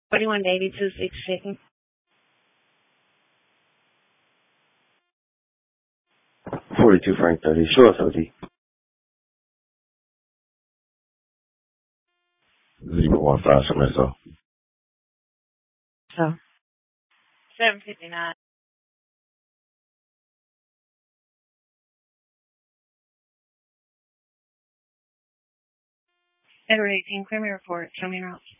41 to 82 speaking. 42 Frank 30. Sure, Sophie. 015 Submisso. So. 759. Edward 18, clear me report. Show me routes.